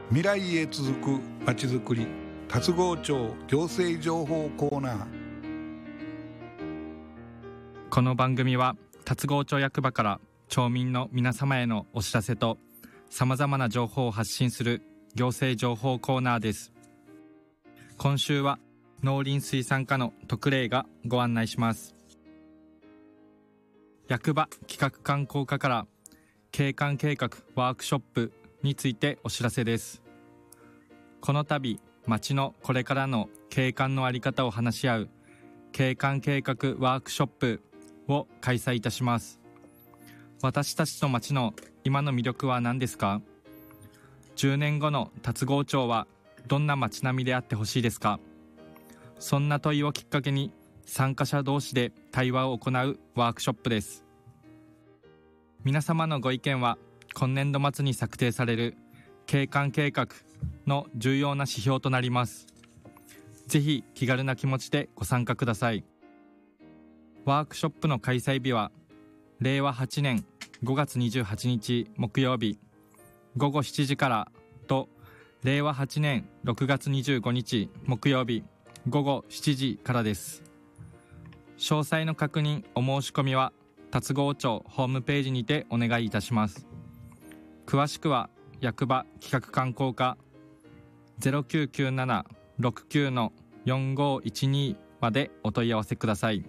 未来へ続くまちづくり、龍郷町行政情報コーナー。 この番組は龍郷町役場から町民の皆様へのお知らせとさまざまな情報を発信する行政情報コーナーです。今週は農林水産課の徳礼がご案内します。役場企画観光課から景観計画ワークショップについてお知らせです。この度、町のこれからの景観のあり方を話し合う景観計画ワークショップを開催いたします。私たちと町の今の魅力は何ですか？10年後の龍郷町はどんな町並みであってほしいですか？そんな問いをきっかけに参加者同士で対話を行うワークショップです。皆様のご意見は今年度末に策定される景観計画の重要な指標となります。ぜひ気軽な気持ちでご参加ください。ワークショップの開催日は令和8年5月28日木曜日午後7時からと令和8年6月25日木曜日午後7時からです。詳細の確認お申し込みは龍郷町ホームページにてお願いいたします。詳しくは役場企画観光課 0997-69-4512 までお問い合わせください。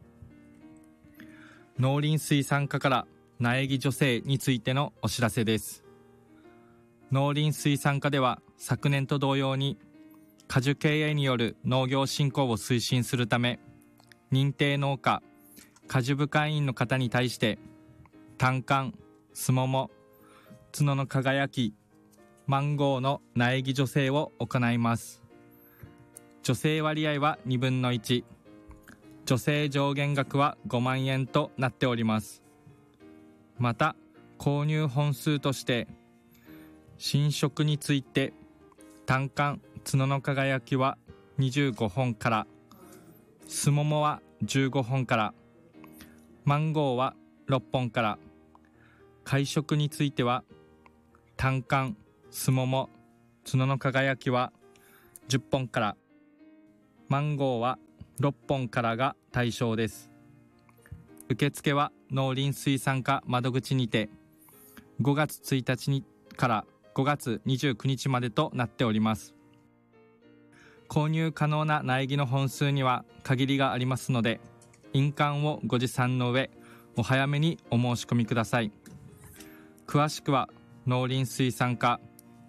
農林水産課から苗木助成についてのお知らせです。農林水産課では昨年と同様に果樹経営による農業振興を推進するため、認定農家果樹部会員の方に対して単管、すもも、角の輝き、マンゴーの苗木助成を行います。助成割合は2分の1、助成上限額は5万円となっております。また購入本数として新色について単管、角の輝きは25本から、すももは15本から、マンゴーは6本から、会色については単管、すもも、角の輝きは10本から、マンゴーは6本からが対象です。受付は農林水産課窓口にて5月1日にから5月29日までとなっております。購入可能な苗木の本数には限りがありますので、印鑑をご持参の上、お早めにお申し込みください。詳しくは農林水産課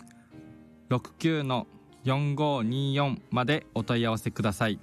69-4524 までお問い合わせください。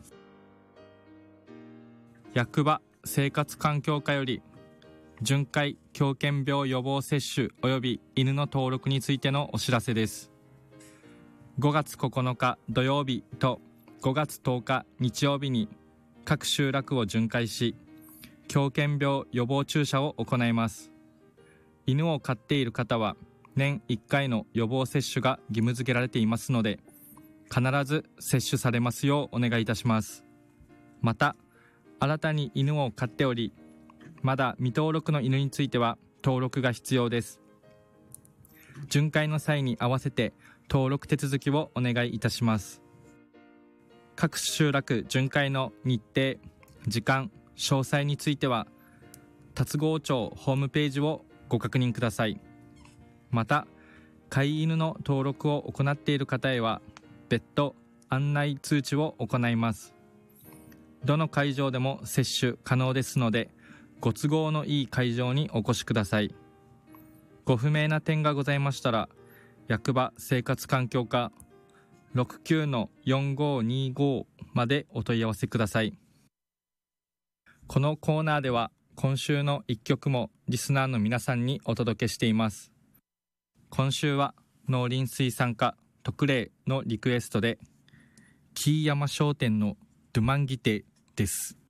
役場生活環境課より巡回狂犬病予防接種及び犬の登録についてのお知らせです。5月9日土曜日と5月10日日曜日に各集落を巡回し、狂犬病予防注射を行います。犬を飼っている方は年1回の予防接種が義務付けられていますので、必ず接種されますようお願いいたします。また、新たに犬を飼っており、まだ未登録の犬については登録が必要です。巡回の際に合わせて登録手続きをお願いいたします。各集落巡回の日程、時間、詳細については龍郷町ホームページをご確認ください。また、飼い犬の登録を行っている方へは別途案内通知を行います。どの会場でも接種可能ですので、ご都合のいい会場にお越しください。ご不明な点がございましたら、役場生活環境課 69-4525 までお問い合わせください。このコーナーでは今週の一曲もリスナーの皆さんにお届けしています。今週は農林水産課徳礼のリクエストで、キーヤマ商店のドゥマンギテです。